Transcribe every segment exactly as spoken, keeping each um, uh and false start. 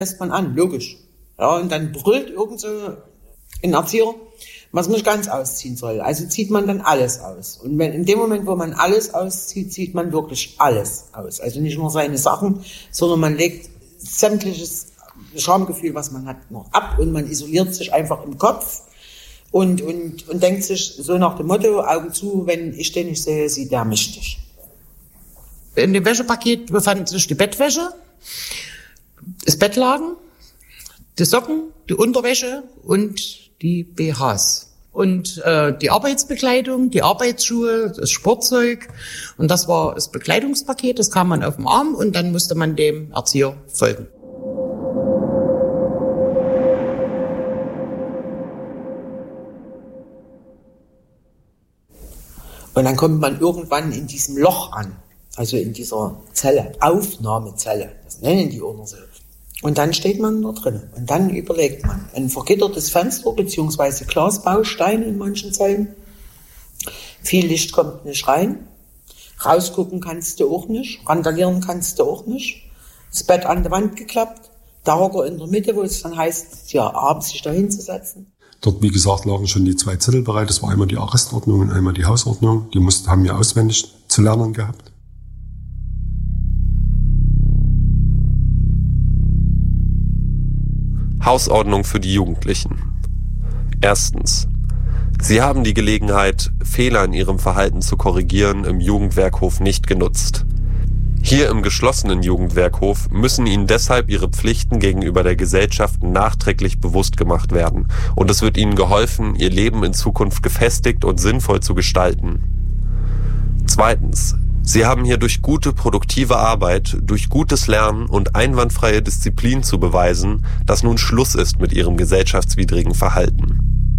lässt man an, logisch. Ja, und dann brüllt irgend so ein Erzieher, was man nicht ganz ausziehen soll. Also zieht man dann alles aus. Und wenn, in dem Moment, wo man alles auszieht, zieht man wirklich alles aus. Also nicht nur seine Sachen, sondern man legt sämtliches Schamgefühl, was man hat, noch ab und man isoliert sich einfach im Kopf und, und, und denkt sich so nach dem Motto, Augen zu, wenn ich den nicht sehe, sieht der mich nicht. In dem Wäschepaket befand sich die Bettwäsche, das Bettlaken, die Socken, die Unterwäsche und die B Hs. Und äh, die Arbeitsbekleidung, die Arbeitsschuhe, das Sportzeug. Und das war das Bekleidungspaket, das kam man auf den Arm und dann musste man dem Erzieher folgen. Und dann kommt man irgendwann in diesem Loch an, also in dieser Zelle, Aufnahmezelle, das nennen die auch noch so. Und dann steht man da drin und dann überlegt man, ein vergittertes Fenster bzw. Glasbausteine in manchen Zellen. Viel Licht kommt nicht rein, rausgucken kannst du auch nicht, randalieren kannst du auch nicht. Das Bett an der Wand geklappt, der Hocker in der Mitte, wo es dann heißt, ja, abends sich da hinzusetzen. Dort, wie gesagt, lagen schon die zwei Zettel bereit. Das war einmal die Arrestordnung und einmal die Hausordnung. Die mussten, haben wir auswendig zu lernen gehabt. Hausordnung für die Jugendlichen. Erstens. Sie haben die Gelegenheit, Fehler in ihrem Verhalten zu korrigieren, im Jugendwerkhof nicht genutzt. Hier im geschlossenen Jugendwerkhof müssen ihnen deshalb ihre Pflichten gegenüber der Gesellschaft nachträglich bewusst gemacht werden und es wird ihnen geholfen, ihr Leben in Zukunft gefestigt und sinnvoll zu gestalten. Zweitens. Sie haben hier durch gute, produktive Arbeit, durch gutes Lernen und einwandfreie Disziplin zu beweisen, dass nun Schluss ist mit ihrem gesellschaftswidrigen Verhalten.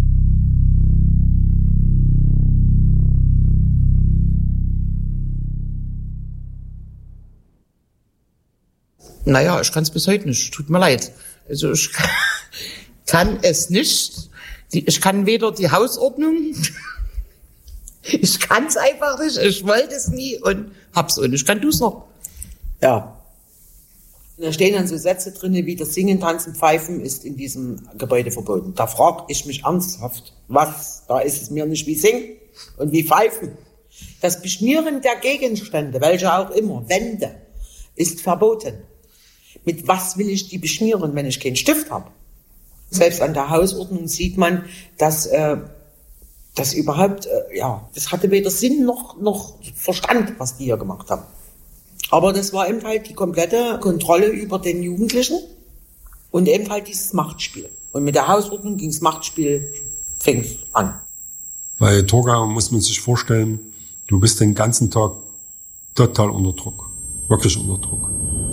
Naja, ich kann es bis heute nicht. Tut mir leid. Also ich kann es nicht. Ich kann weder die Hausordnung, ich kann es einfach nicht. Ich wollte es nie und hab's und ich kann du's noch. Ja. Da stehen dann so Sätze drin, wie das Singen, Tanzen, Pfeifen ist in diesem Gebäude verboten. Da frage ich mich ernsthaft, was? Da ist es mir nicht wie Singen und wie Pfeifen. Das Beschmieren der Gegenstände, welche auch immer, Wände, ist verboten. Mit was will ich die beschmieren, wenn ich keinen Stift habe? Selbst an der Hausordnung sieht man, dass äh, das überhaupt, äh, ja, das hatte weder Sinn noch, noch Verstand, was die hier gemacht haben. Aber das war eben halt die komplette Kontrolle über den Jugendlichen und eben halt dieses Machtspiel. Und mit der Hausordnung ging das Machtspiel, fing an. Bei Torgau muss man sich vorstellen, du bist den ganzen Tag total unter Druck. Wirklich unter Druck.